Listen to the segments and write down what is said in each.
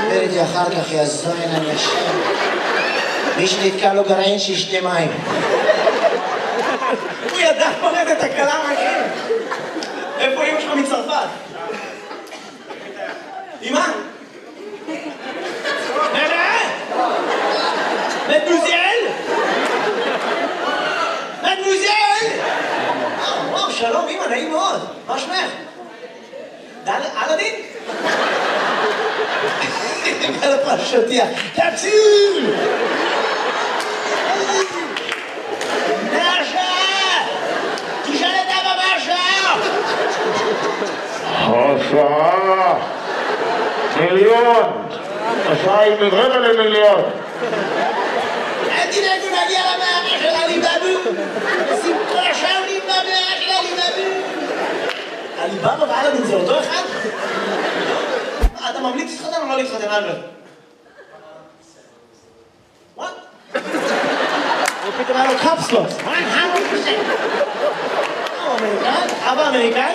דבר איתי אחר כך, יעזור אני השם. מי שנתקע לו גרעין שישתה מים. הוא ידע פורט את הקלה מהכם. איפה אמא שלך מצרפת? אמא? מדמוזל? מדמוזל? וואו, שלום אמא, נעים מאוד. מה שמך? אלאדין? על הפרשותיה. תפסיל! מרשה! תשאל את אבא מרשה! השעה 1,000,000. השעה היא מרבע ל1,000,000. אל תדאגו נגיע למאמר של עליבאבו. שמחה שעונים במאמר של עליבאבו. עליבאבו ואלאדין זה אותו אחד? אתה ממליץ להתחתן או לא להתחתן, אלברט? What? הוא פתאום היה לו קפסלוס. 100%. הוא אמריקאי? אבא אמריקאי?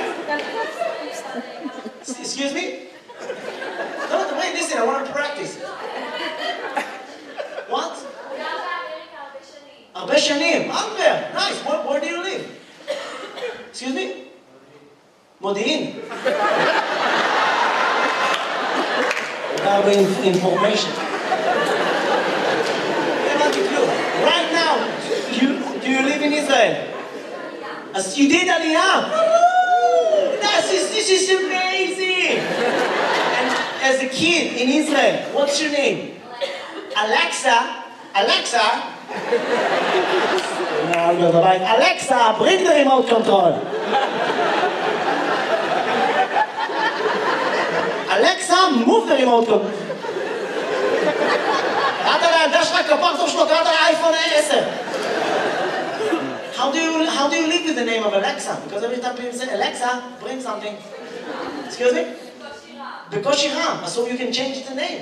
Excuse me? No, wait, listen, I want to practice. What? הרבה שנים. Albert, nice. Where do you live? Excuse me? מודיעין. הרבה information. Right now, do you live in Israel? As you did Aliyah. This is amazing. And as a kid in Israel, what's your name? Alexa. Alexa. Alexa, bring the remote control. Alexa, move the remote control. קראת לילדה שלך כפרצוף שלו, קראת לאייפון 10. How do you live with the name of Alexa? Because every time people say, Alexa, bring something. Excuse me? בקושי רם. So you can change the name.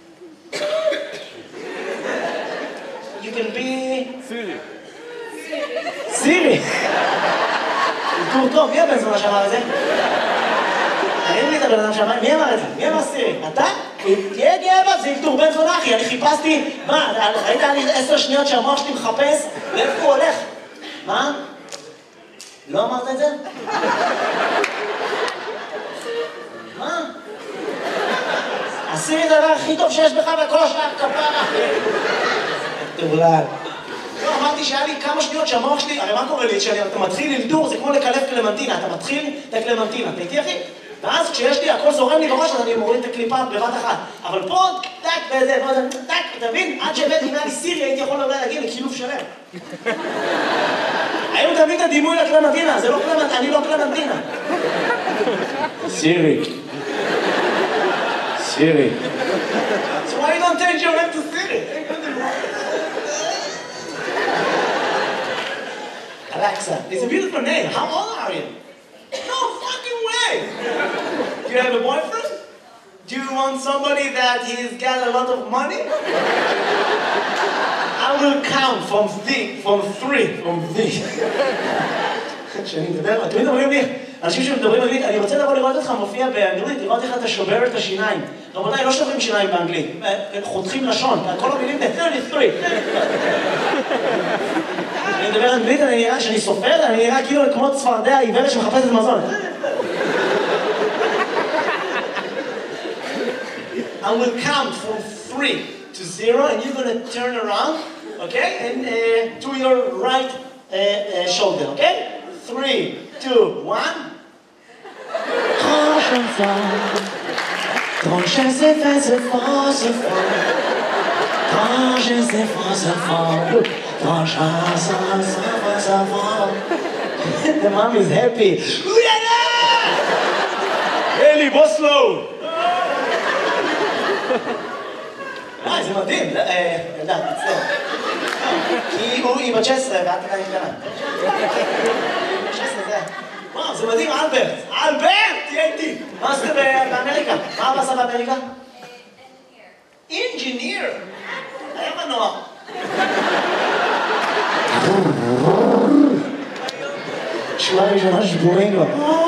You can be... Siri. Siri. טור טוב, מי הבן זונה שאמר את זה? תראי לי את הבן אדם שאמר, מי אמר את זה? מי אמר סירי? אתה? תהיה גאה זה אלתור בן זונה אחי, אני חיפשתי, מה, ראית לי 10 שניות שהמוח שלי מחפש? לאיפה הוא הולך? מה? לא אמרת את זה? מה? הסירי זה הדבר הכי טוב שיש בך וכל השאר כפרה. תבולד. לא, אמרתי שהיה לי כמה שניות שהמוח שלי, הרי מה קורה לי? כשאתה מתחיל אלתור זה כמו לקלף קלמנטינה, אתה מתחיל את הקלמנטינה, אתה איתי אחי? ואז כשיש לי, הכל זורם לי בראש, אז אני מוריד את הקליפה בבת אחת. אבל פה, טק וזה, טק, אתה מבין? עד שהבאתי לי סירי, הייתי יכול אולי להגיע לקילוף שלם. היום תמיד את הדימוי לקלמנטינה, זה לא קלמנטינה, אני לא קלמנטינה. סירי. סירי. So why you don't change your name to Siri? Alexa, it's a beautiful name. How old are you? No fucking way! Do you have a boyfriend? Do you want somebody that he's got a lot of money? I will count from three. כשאני מדבר, תמיד אומרים לי, אנשים שמדברים אנגלית, אני רוצה לבוא לראות אותך מופיע באנגלית, לראות איך אתה שובר את השיניים. רבותיי, לא שוברים שיניים באנגלית, חותכים לשון, כל המילים זה 33. אני מדבר אנגלית, אני נראה שאני סופר, אני נראה כאילו כמו צפרדע עיוורת שמחפשת מזון. I will count from 3 to 0 and you're going to turn around, okay? And to your right shoulder, okay? 3, 2, 1. Quand je sais faire ce fort, ce fort. Quand je sais faire ce fort. Quand je sais ce fort. The mom is happy. Oulala! Eli, בוא slow. זה מדהים. ילדה, תצטער. כי היא בת 16 ואת עדיין קטנה. 16 זה... וואו, זה מדהים, אלברט! אלברט! תהיה איתי! מה עשית באמריקה? מה אבא עשה באמריקה? אינג'יניר! היה מנוע. שורה ראשונה שבורים לו.